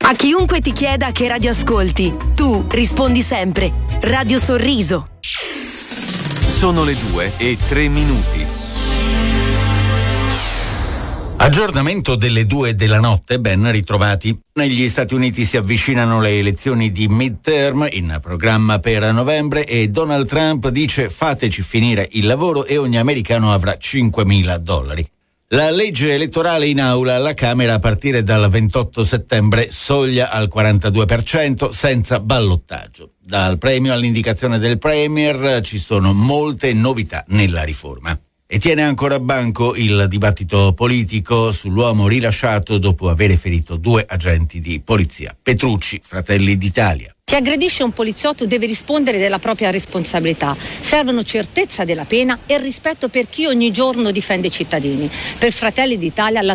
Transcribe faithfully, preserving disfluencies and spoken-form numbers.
A chiunque ti chieda che radio ascolti, tu rispondi sempre Radio Sorriso. Sono le due e tre minuti. Aggiornamento delle due della notte, ben ritrovati. Negli Stati Uniti si avvicinano le elezioni di midterm in programma per novembre e Donald Trump dice fateci finire il lavoro e ogni americano avrà cinquemila dollari. La legge elettorale in aula alla Camera a partire dal ventotto settembre, soglia al quarantadue per cento senza ballottaggio. Dal premio all'indicazione del Premier ci sono molte novità nella riforma. E tiene ancora banco il dibattito politico sull'uomo rilasciato dopo aver ferito due agenti di polizia. Petrucci, Fratelli d'Italia. Chi aggredisce un poliziotto deve rispondere della propria responsabilità. Servono certezza della pena e rispetto per chi ogni giorno difende i cittadini. Per Fratelli d'Italia la